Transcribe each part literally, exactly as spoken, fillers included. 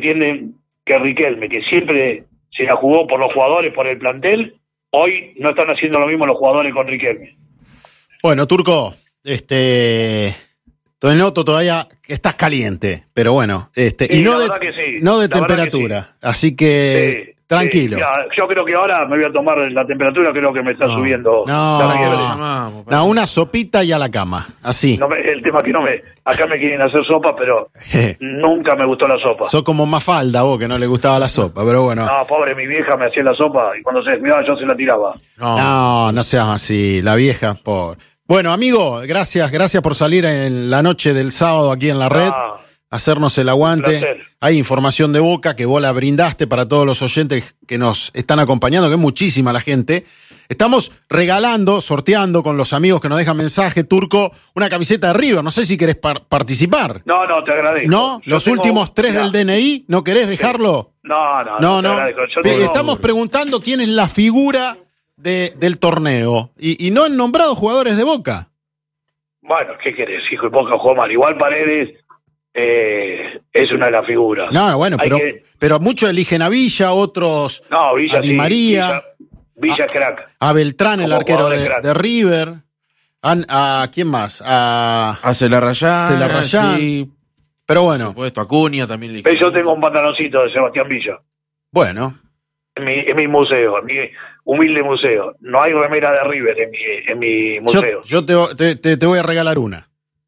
entienden que Riquelme, que siempre se la jugó por los jugadores, por el plantel, hoy no están haciendo lo mismo los jugadores con Riquelme. Bueno, Turco, este... Te noto todavía que estás caliente, pero bueno, este, Sí, y no la de, verdad que sí, no de la verdad que temperatura, sí. así que Sí, tranquilo. sí. Mira, yo creo que ahora me voy a tomar la temperatura, creo que me está No, subiendo no, la ¿Para qué lo fiebre. llamamos? No, una sopita y a la cama, así. No me- el tema es que no me... Acá me quieren hacer sopa, pero nunca me gustó la sopa. Sos como Mafalda vos, que no le gustaba la sopa, pero bueno. No, pobre, mi vieja me hacía la sopa y cuando se descuidaba yo se la tiraba. No. No, no seas así, la vieja, por. Bueno, amigo, gracias, gracias por salir en la noche del sábado aquí en la red, Ah, hacernos el un aguante. placer. Hay información de Boca que vos la brindaste para todos los oyentes que nos están acompañando, que es muchísima la gente. Estamos regalando, sorteando con los amigos que nos dejan mensaje, Turco, una camiseta de River. No sé si querés par- participar. No, no, te agradezco. ¿No? Yo ¿Los tengo- últimos tres Mirá, del D N I? ¿No querés dejarlo? No, no, No, te no. agradezco. Yo Pe- tengo- Estamos preguntando quién es la figura de, del torneo. Y, y no han nombrado jugadores de Boca. Bueno, ¿qué querés, hijo? Y Boca jugó mal. Igual Paredes eh, es una de las figuras. No, bueno, Hay pero, que- pero muchos eligen a Villa, otros No, Villa a Di sí, María, Villa, Villa crack. a Beltrán, el como arquero jugador de, de crack. de River. Han- a ¿quién más? A, Hace la rayada. Celarrayán. Sí, pero por bueno, supuesto, Acuña también. le- Pero yo tengo un pantaloncito de Sebastián Villa. bueno. En mi, en mi museo, en mi humilde museo. No hay remera de River en mi, en mi Yo, museo. yo te, te- te- te voy a regalar una.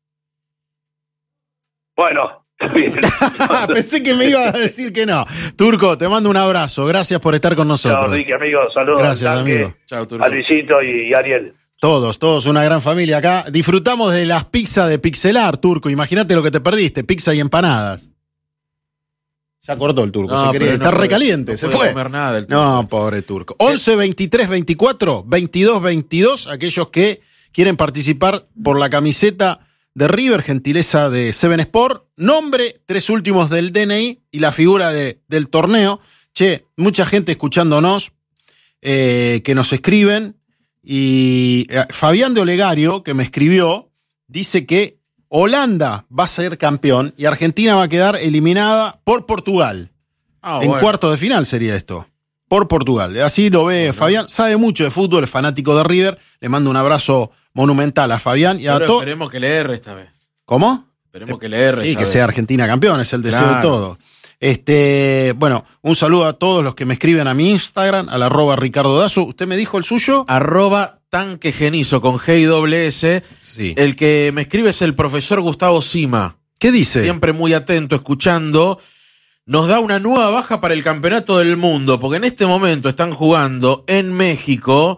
Bueno, bien. Pensé que me iba a decir que no. Turco, te mando un abrazo. Gracias por estar con nosotros. Chao, Ricky, amigo. Saludos Gracias, al tanque, amigo. Chao, Turco. a Luisito y, y Ariel. Todos, todos, una gran familia acá. Disfrutamos de las pizzas de Pixelar, Turco. Imagínate lo que te perdiste, pizza y empanadas. Ya cortó el Turco, No, se quería. pero no Está puede- recaliente, no se puede fue. comer nada el Turco. No, pobre Turco. once, veintitrés, veinticuatro, veintidós, veintidós, aquellos que quieren participar por la camiseta de River, gentileza de Seven Sport, nombre, tres últimos del D N I y la figura de, del torneo. Che, mucha gente escuchándonos, eh, que nos escriben, y eh, Fabián de Olegario, que me escribió, dice que Holanda va a ser campeón y Argentina va a quedar eliminada por Portugal. Ah, En bueno. cuarto de final sería esto. Por Portugal. Así lo ve Bueno. Fabián. Sabe mucho de fútbol, es fanático de River. Le mando un abrazo monumental a Fabián y a Pero todos. esperemos que le erre esta vez. ¿Cómo? Esperemos que le erre Sí, esta que vez. sea Argentina campeón, es el deseo Claro. de todos. Este, bueno, un saludo a todos los que me escriben a mi Instagram, al arroba Ricardo Dazo. ¿Usted me dijo el suyo? Arroba tanque genizo con G y doble S. Sí. El que me escribe es el profesor Gustavo Sima. ¿Qué dice? Siempre muy atento, escuchando. Nos da una nueva baja para el campeonato del mundo, porque en este momento están jugando en México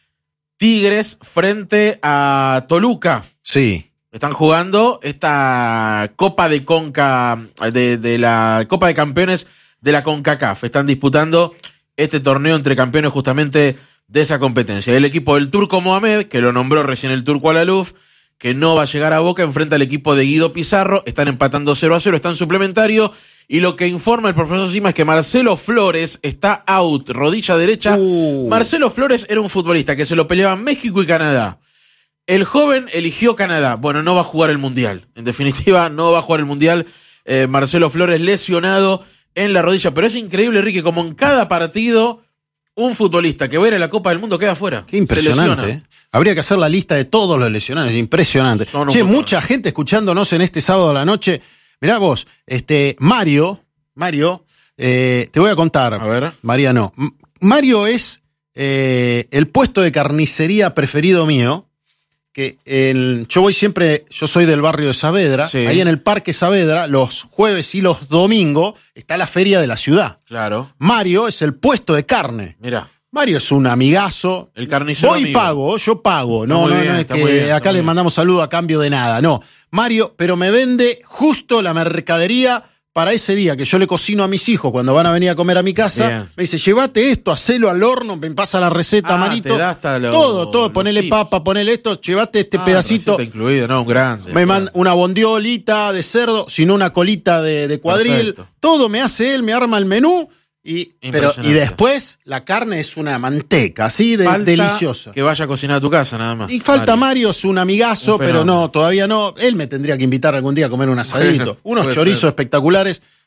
Tigres frente a Toluca. Sí. Están jugando esta Copa de Conca, de, de la Copa de Campeones de la CONCACAF. Están disputando este torneo entre campeones justamente de esa competencia. El equipo del Turco Mohamed, que lo nombró recién el Turco Alaluf, que no va a llegar a Boca, enfrenta al equipo de Guido Pizarro. Están empatando cero a cero, está en suplementario. Y lo que informa el profesor Sima es que Marcelo Flores está out, rodilla derecha. Uh. Marcelo Flores era un futbolista que se lo peleaban México y Canadá. El joven eligió Canadá. Bueno, no va a jugar el Mundial. En definitiva, no va a jugar el Mundial. Eh, Marcelo Flores lesionado en la rodilla. Pero es increíble, Ricky, como en cada partido un futbolista que va a ir a la Copa del Mundo queda fuera. Qué impresionante. ¿eh? Habría que hacer la lista de todos los lesionados. Impresionante. Son un Che, montón. mucha gente escuchándonos en este sábado a la noche. Mirá vos, este, Mario, Mario, eh, te voy a contar. A ver. Mariano. M- Mario es eh, el puesto de carnicería preferido mío. Que el, yo voy siempre, yo soy del barrio de Saavedra. Sí. Ahí en el Parque Saavedra, los jueves y los domingos, está la feria de la ciudad. Claro. Mario es el puesto de carne. Mira, Mario es un amigazo. el carnicero Voy y amigo. pago, yo pago. Está No, muy no, bien, no es está que muy bien, está acá muy le bien. mandamos saludo a cambio de nada. No, Mario, pero me vende justo la mercadería para ese día que yo le cocino a mis hijos cuando van a venir a comer a mi casa. Bien. Me dice, llévate esto, hacelo al horno, me pasa la receta, Ah, Marito. te da hasta lo- todo, todo, los ponele tips. papa, ponele esto, llévate este Ah, pedacito. receta incluida, no, un grande. Me manda una bondiolita de cerdo, sino una colita de, de cuadril. Perfecto. Todo me hace él, me arma el menú. Y, pero, Impresionante. y después la carne es una manteca, así de Falta deliciosa. que vaya a cocinar a tu casa, nada más. Y falta Mario. Mario, es un amigazo, Un pero fenómeno. no, todavía no. Él me tendría que invitar algún día a comer un asadito. Bueno, Unos puede chorizos ser. espectaculares.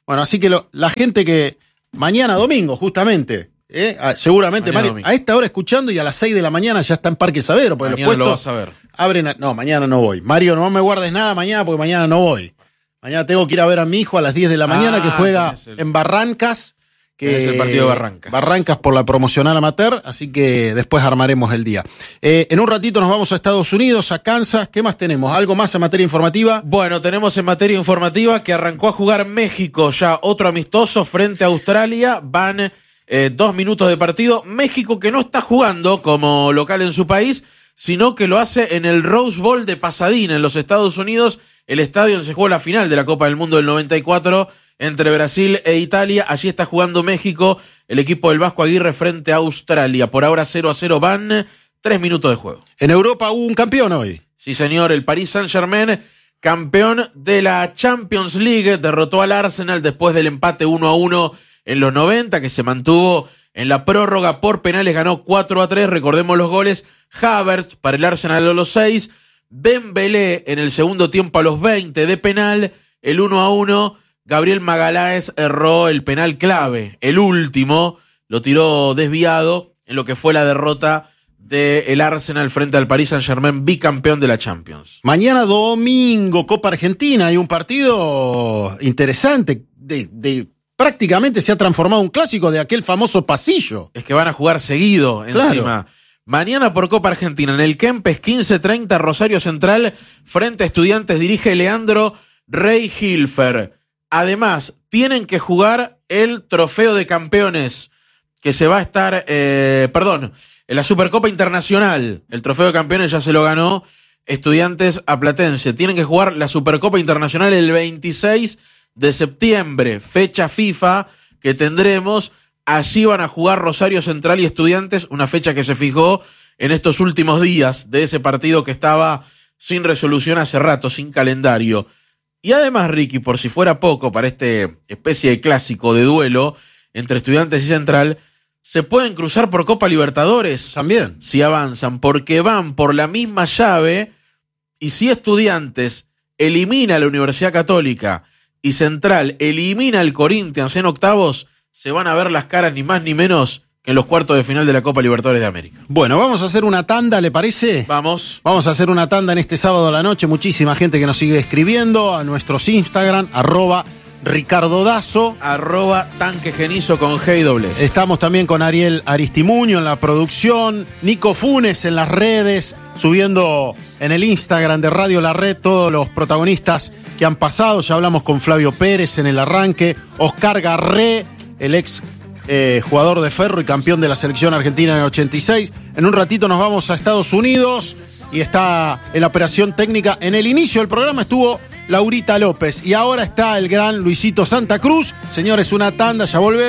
Bueno, así que lo, la gente que mañana domingo, justamente, ¿eh? Ah, seguramente Mañana Mario, a esta hora escuchando y a las seis de la mañana ya está en Parque Saavedra, porque Mañana los lo puestos vas a ver. abren. A, no, mañana no voy. Mario, no me guardes nada mañana porque mañana no voy. Mañana tengo que ir a ver a mi hijo a las diez de la mañana Ah, que juega el, en Barrancas. Que es el partido de Barrancas. Barrancas por la promocional amateur, así que después armaremos el día. Eh, en un ratito nos vamos a Estados Unidos, a Kansas. ¿Qué más tenemos? ¿Algo más en materia informativa? Bueno, tenemos en materia informativa que arrancó a jugar México, ya otro amistoso frente a Australia. Van eh, dos minutos de partido. México que no está jugando como local en su país, sino que lo hace en el Rose Bowl de Pasadena, en los Estados Unidos, el estadio donde se jugó la final de la Copa del Mundo del noventa y cuatro entre Brasil e Italia. Allí está jugando México, el equipo del Vasco Aguirre frente a Australia. Por ahora cero a cero van, tres minutos de juego. En Europa hubo un campeón hoy. Sí, señor, el Paris Saint-Germain, campeón de la Champions League, derrotó al Arsenal después del empate uno a uno en los noventa, que se mantuvo en la prórroga por penales, ganó cuatro a tres, recordemos los goles: Havertz para el Arsenal a los seis, Dembélé en el segundo tiempo a los veinte de penal, el uno a uno, Gabriel Magaláes erró el penal clave, el último, lo tiró desviado en lo que fue la derrota del Arsenal frente al Paris Saint-Germain, bicampeón de la Champions. Mañana domingo, Copa Argentina, hay un partido interesante, de, de prácticamente se ha transformado en un clásico de aquel famoso pasillo. Es que van a jugar seguido encima. Claro. Mañana por Copa Argentina, en el Kempes, quince treinta, Rosario Central, frente a Estudiantes, dirige Leandro Rey Hilfer. Además, tienen que jugar el Trofeo de Campeones, que se va a estar, eh, perdón, en la Supercopa Internacional. El Trofeo de Campeones ya se lo ganó Estudiantes a Platense. Tienen que jugar la Supercopa Internacional el veintiséis de septiembre, fecha FIFA que tendremos. Allí van a jugar Rosario Central y Estudiantes, una fecha que se fijó en estos últimos días de ese partido que estaba sin resolución hace rato, sin calendario. Y además, Ricky, por si fuera poco para este especie de clásico de duelo entre Estudiantes y Central, se pueden cruzar por Copa Libertadores. También. Si avanzan, porque van por la misma llave, y si Estudiantes elimina a la Universidad Católica y Central elimina al Corinthians en octavos, se van a ver las caras ni más ni menos que en los cuartos de final de la Copa Libertadores de América. Bueno, vamos a hacer una tanda, ¿le parece? Vamos. Vamos a hacer una tanda en este sábado a la noche. Muchísima gente que nos sigue escribiendo a nuestros Instagram, arroba Ricardo Dazo. Arroba Tanque Genizo con G y doble S. Estamos también con Ariel Aristimuño en la producción, Nico Funes en las redes, subiendo en el Instagram de Radio La Red todos los protagonistas que han pasado. Ya hablamos con Flavio Pérez en el arranque, Oscar Garré, el ex eh, jugador de Ferro y campeón de la selección argentina en el ochenta y seis. En un ratito nos vamos a Estados Unidos y está en la operación técnica. En el inicio del programa estuvo Laurita López y ahora está el gran Luisito Santa Cruz. Señores, una tanda, ya volvemos.